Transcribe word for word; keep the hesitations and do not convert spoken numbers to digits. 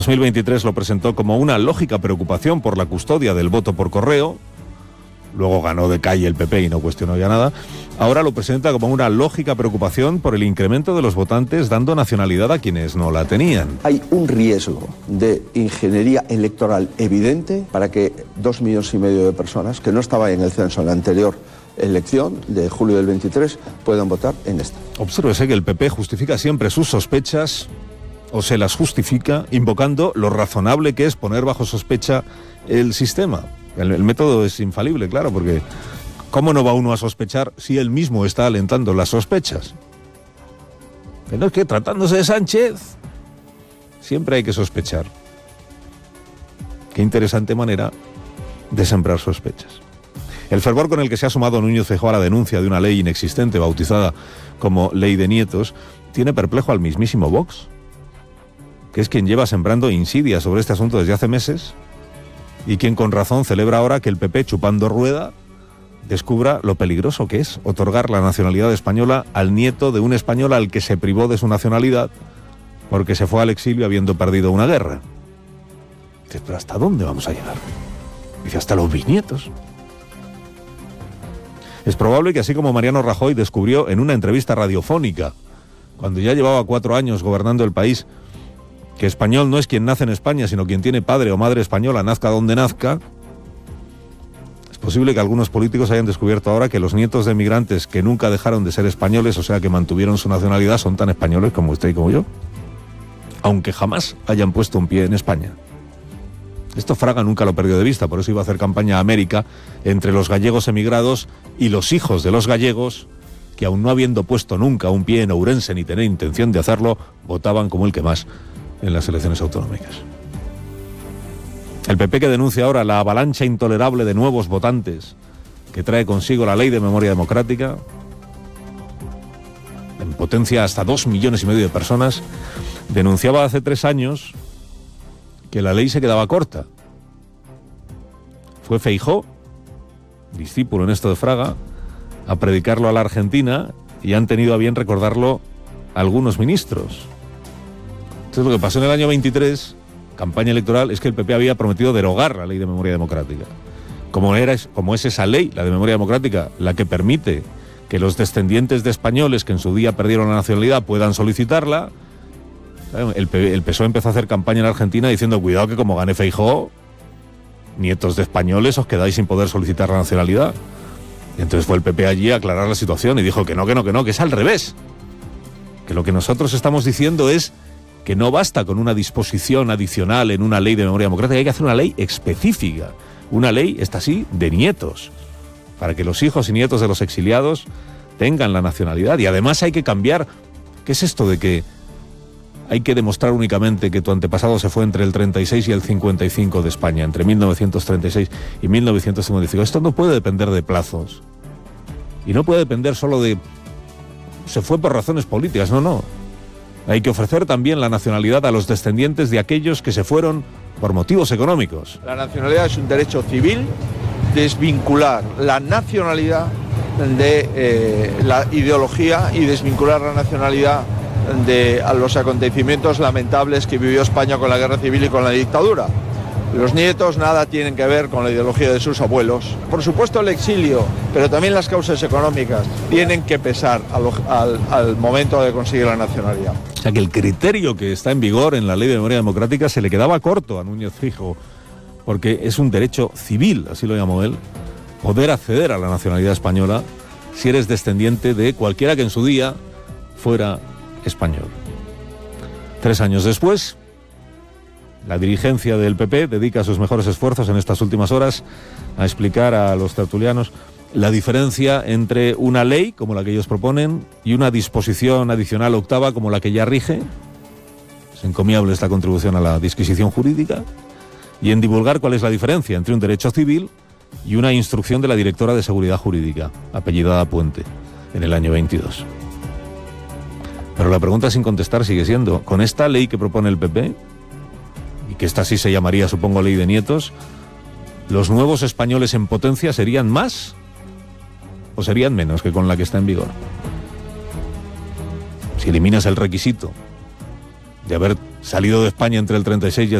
dos mil veintitrés lo presentó como una lógica preocupación por la custodia del voto por correo. Luego ganó de calle el P P y no cuestionó ya nada. Ahora lo presenta como una lógica preocupación por el incremento de los votantes, dando nacionalidad a quienes no la tenían. Hay un riesgo de ingeniería electoral evidente para que dos millones y medio de personas que no estaban en el censo en la anterior elección de julio del veintitrés puedan votar en esta. Obsérvese que el P P justifica siempre sus sospechas, o se las justifica, invocando lo razonable que es poner bajo sospecha el sistema. El, el método es infalible, claro, porque ¿cómo no va uno a sospechar si él mismo está alentando las sospechas? Pero es que tratándose de Sánchez, siempre hay que sospechar. Qué interesante manera de sembrar sospechas. El fervor con el que se ha sumado Núñez Feijóo a la denuncia de una ley inexistente bautizada como Ley de Nietos tiene perplejo al mismísimo Vox, que es quien lleva sembrando insidia sobre este asunto desde hace meses y quien con razón celebra ahora que el P P, chupando rueda, descubra lo peligroso que es otorgar la nacionalidad española al nieto de un español al que se privó de su nacionalidad porque se fue al exilio habiendo perdido una guerra. Dice, ¿pero hasta dónde vamos a llegar? Dice, hasta los bisnietos. Es probable que así como Mariano Rajoy descubrió en una entrevista radiofónica, cuando ya llevaba cuatro años gobernando el país, que español no es quien nace en España, sino quien tiene padre o madre española, nazca donde nazca, es posible que algunos políticos hayan descubierto ahora que los nietos de migrantes que nunca dejaron de ser españoles, o sea que mantuvieron su nacionalidad, son tan españoles como usted y como yo, aunque jamás hayan puesto un pie en España. Esto Fraga nunca lo perdió de vista, por eso iba a hacer campaña a América entre los gallegos emigrados y los hijos de los gallegos, que aun no habiendo puesto nunca un pie en Ourense ni tener intención de hacerlo, votaban como el que más en las elecciones autonómicas. El P P, que denuncia ahora la avalancha intolerable de nuevos votantes que trae consigo la Ley de Memoria Democrática, en potencia hasta dos millones y medio de personas, denunciaba hace tres años que la ley se quedaba corta. Fue Feijóo, discípulo en esto de Fraga, a predicarlo a la Argentina y han tenido a bien recordarlo algunos ministros. Entonces lo que pasó en el año veintitrés, campaña electoral, es que el P P había prometido derogar la Ley de Memoria Democrática. Como, era, como es esa ley, la de Memoria Democrática, la que permite que los descendientes de españoles que en su día perdieron la nacionalidad puedan solicitarla, el, P, el P S O E empezó a hacer campaña en Argentina diciendo, cuidado que como gane Feijóo, nietos de españoles os quedáis sin poder solicitar la nacionalidad. Y entonces fue el P P allí a aclarar la situación y dijo que no, que no, que no, que es al revés. Que lo que nosotros estamos diciendo es que no basta con una disposición adicional en una ley de memoria democrática, hay que hacer una ley específica, una ley, esta sí, de nietos, para que los hijos y nietos de los exiliados tengan la nacionalidad. Y además hay que cambiar, ¿qué es esto de que hay que demostrar únicamente que tu antepasado se fue entre el treinta y seis y el cincuenta y cinco de España, entre mil novecientos treinta y seis y mil novecientos cincuenta y cinco? Esto no puede depender de plazos, y no puede depender solo de se fue por razones políticas, no, no. Hay que ofrecer también la nacionalidad a los descendientes de aquellos que se fueron por motivos económicos. La nacionalidad es un derecho civil. Desvincular la nacionalidad de eh, la ideología y desvincular la nacionalidad de a los acontecimientos lamentables que vivió España con la guerra civil y con la dictadura. Los nietos nada tienen que ver con la ideología de sus abuelos. Por supuesto el exilio, pero también las causas económicas tienen que pesar al, al, al momento de conseguir la nacionalidad. O sea que el criterio que está en vigor en la Ley de Memoria Democrática se le quedaba corto a Núñez Feijóo, porque es un derecho civil, así lo llamó él, poder acceder a la nacionalidad española si eres descendiente de cualquiera que en su día fuera español. Tres años después, la dirigencia del P P dedica sus mejores esfuerzos en estas últimas horas a explicar a los tertulianos la diferencia entre una ley, como la que ellos proponen, y una disposición adicional octava, como la que ya rige. Es encomiable esta contribución a la disquisición jurídica. Y en divulgar cuál es la diferencia entre un derecho civil y una instrucción de la directora de Seguridad Jurídica, apellidada Puente, en el año veintidós. Pero la pregunta sin contestar sigue siendo, ¿con esta ley que propone el P P, y que esta sí se llamaría, supongo, ley de nietos, los nuevos españoles en potencia serían más o serían menos que con la que está en vigor? Si eliminas el requisito de haber salido de España entre el treinta y seis y el